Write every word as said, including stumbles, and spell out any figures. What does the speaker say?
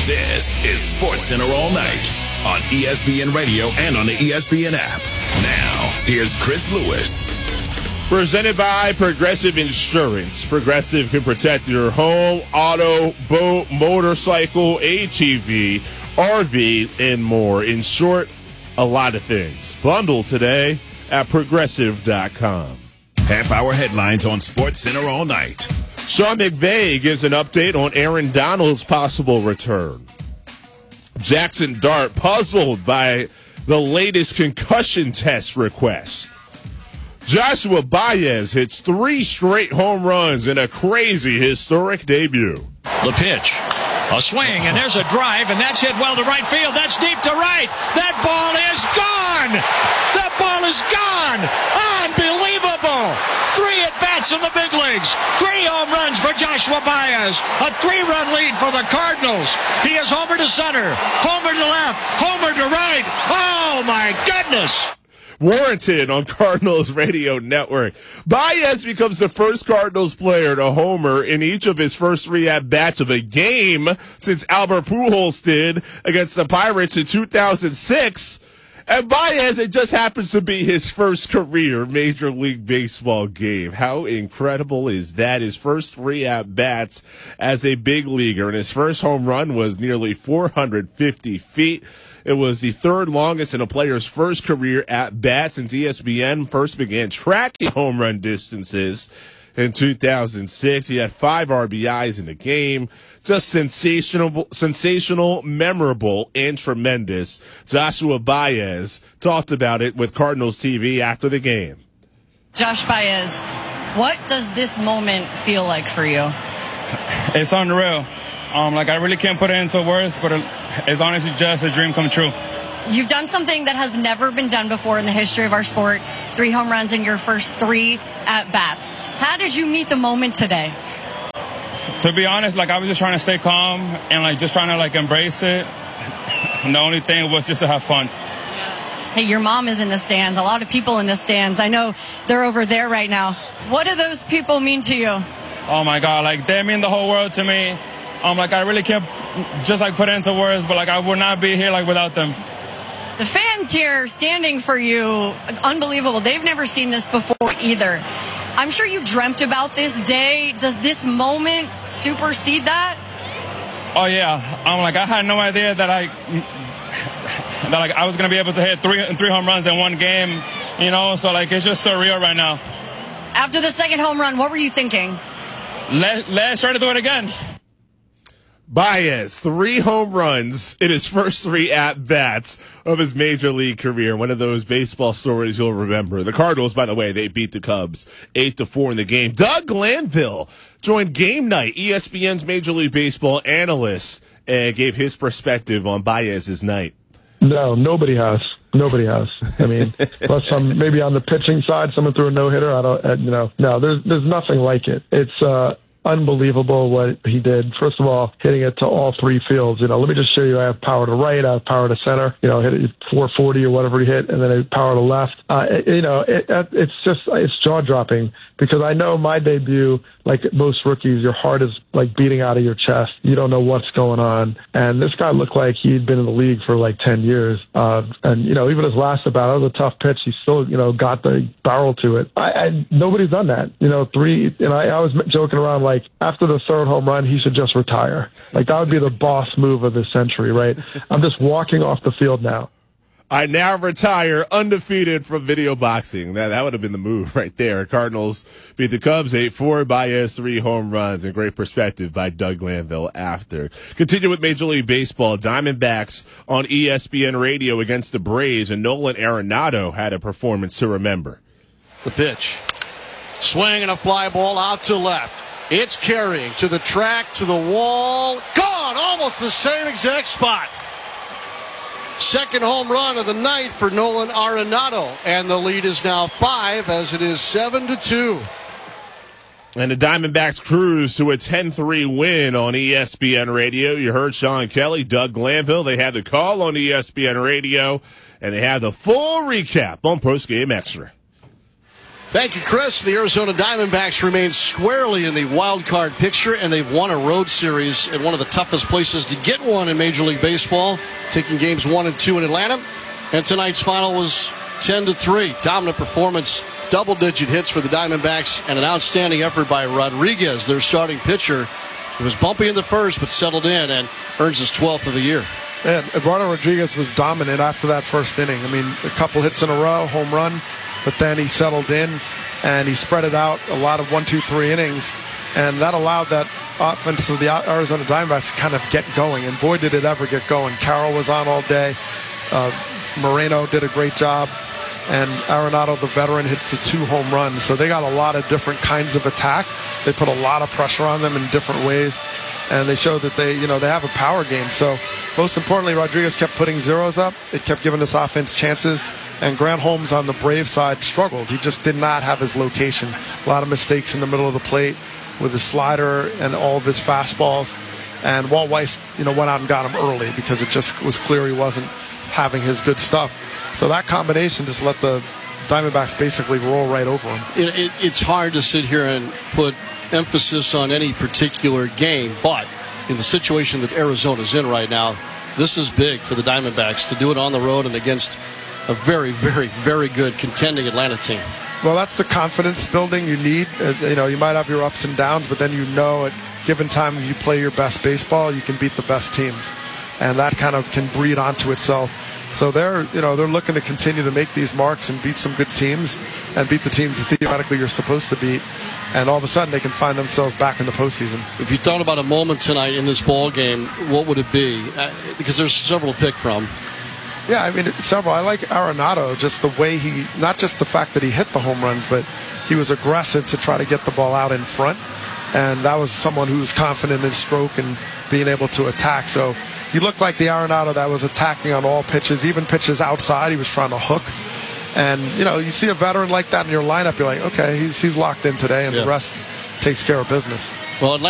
This is SportsCenter All Night on E S P N Radio and on the E S P N app. Now, here's Chris Lewis. Presented by Progressive Insurance. Progressive can protect your home, auto, boat, motorcycle, A T V, R V, and more. In short, a lot of things. Bundle today at progressive dot com. Half-hour headlines on SportsCenter All Night. Sean McVay gives an update on Aaron Donald's possible return. Jackson Dart puzzled by the latest concussion test request. Joshua Baez hits three straight home runs in a crazy historic debut. The pitch. A swing, and there's a drive, and that's hit well to right field. That's deep to right. That ball is gone. That ball is gone. Unbelievable. Three at-bats in the big leagues. Three home runs for Joshua Baez. A three-run lead for the Cardinals. He is homer to center, homer to left, homer to right. Oh, my goodness. Warranted on Cardinals Radio Network. Baez becomes the first Cardinals player to homer in each of his first three at-bats of a game since Albert Pujols did against the Pirates in two thousand six. And Baez, it just happens to be his first career Major League Baseball game. How incredible is that? His first three at-bats as a big leaguer, and his first home run was nearly four hundred fifty feet. It was the third longest in a player's first career at-bat since E S P N first began tracking home run distances in two thousand six. He had five R B Is in the game. Just sensational, sensational, memorable, and tremendous. Joshua Baez talked about it with Cardinals T V after the game. Josh Baez, what does this moment feel like for you? It's unreal. Um, like, I really can't put it into words, but it's honestly just a dream come true. You've done something that has never been done before in the history of our sport. Three home runs in your first three at-bats. How did you meet the moment today? To be honest, like, I was just trying to stay calm and, like, just trying to, like, embrace it. And the only thing was just to have fun. Hey, your mom is in the stands. A lot of people in the stands. I know they're over there right now. What do those people mean to you? Oh, my God. Like, they mean the whole world to me. Um, like, I really can't just, like, put it into words, but, like, I would not be here, like, without them. The fans here standing for you, unbelievable. They've never seen this before either. I'm sure you dreamt about this day. Does this moment supersede that? Oh, yeah. I'm like, I had no idea that I that like I was going to be able to hit three three home runs in one game, you know? So, like, it's just surreal right now. After the second home run, what were you thinking? Let, let's try to do it again. Baez, three home runs in his first three at-bats of his Major League career. One of those baseball stories you'll remember. The Cardinals, by the way, they beat the Cubs eight to four in the game. Doug Glanville joined Game Night, E S P N's Major League Baseball analyst, and gave his perspective on Baez's night. No, nobody has. Nobody has. I mean, unless some maybe on the pitching side, someone threw a no-hitter. I don't, uh, you know, no, there's there's nothing like it. It's uh. unbelievable what he did. First of all, hitting it to all three fields. You know, let me just show you. I have power to right, I have power to center. You know, hit it four forty or whatever he hit, and then I have power to left. Uh, it, you know, it, it's just it's jaw dropping because I know my debut, like most rookies, your heart is like beating out of your chest. You don't know what's going on, and this guy looked like he'd been in the league for like ten years. Uh, and you know, even his last at bat, it was a tough pitch. He still, you know, got the barrel to it. I, I nobody's done that. You know, three. And I, I was joking around like. Like after the third home run, he should just retire. Like that would be the boss move of the century, right? I'm just walking off the field now. I now retire undefeated from video boxing. That that would have been the move right there. Cardinals beat the Cubs eight four. Baez three home runs. And great perspective by Doug Glanville after. Continue with Major League Baseball. Diamondbacks on E S P N Radio against the Braves, and Nolan Arenado had a performance to remember. The pitch. Swing and a fly ball out to left. It's carrying to the track, to the wall. Gone! Almost the same exact spot. Second home run of the night for Nolan Arenado. And the lead is now five as it is seven to two. And the Diamondbacks cruise to a ten three win on E S P N Radio. You heard Sean Kelly, Doug Glanville. They had the call on E S P N Radio, and they had the full recap on Post Game Extra. Thank you, Chris. The Arizona Diamondbacks remain squarely in the wild card picture, and they've won a road series in one of the toughest places to get one in Major League Baseball, taking games one and two in Atlanta. And tonight's final was ten to three. Dominant performance, double-digit hits for the Diamondbacks, and an outstanding effort by Rodriguez, their starting pitcher. It was bumpy in the first, but settled in and earns his twelfth of the year. And Eduardo Rodriguez was dominant after that first inning. I mean, a couple hits in a row, home run, but then he settled in and he spread it out a lot of one, two, three innings, and that allowed that offense of the Arizona Diamondbacks to kind of get going. And boy, did it ever get going. Carroll was on all day. Uh, Moreno did a great job. And Arenado, the veteran, hits the two home runs. So they got a lot of different kinds of attack. They put a lot of pressure on them in different ways. And they showed that they, you know, they have a power game. So most importantly, Rodriguez kept putting zeros up. It kept giving this offense chances. And Grant Holmes on the Brave side struggled. He just did not have his location. A lot of mistakes in the middle of the plate with his slider and all of his fastballs. And Walt Weiss, you know, went out and got him early because it just was clear he wasn't having his good stuff. So that combination just let the Diamondbacks basically roll right over him. It, it, it's hard to sit here and put emphasis on any particular game, but in the situation that Arizona's in right now, this is big for the Diamondbacks to do it on the road and against a very, very, very good contending Atlanta team. Well, that's the confidence building you need. Uh, you know, you might have your ups and downs, but then you know at given time if you play your best baseball, you can beat the best teams. And that kind of can breed onto itself. So they're, you know, they're looking to continue to make these marks and beat some good teams and beat the teams that theoretically you're supposed to beat. And all of a sudden they can find themselves back in the postseason. If you thought about a moment tonight in this ball game, what would it be? Uh, because there's several to pick from. Yeah, I mean, several. I like Arenado, just the way he, not just the fact that he hit the home runs, but he was aggressive to try to get the ball out in front. And that was someone who was confident in stroke and being able to attack. So he looked like the Arenado that was attacking on all pitches, even pitches outside. He was trying to hook. And, you know, you see a veteran like that in your lineup, you're like, okay, he's he's locked in today, and yeah. the rest takes care of business. Well, Atlanta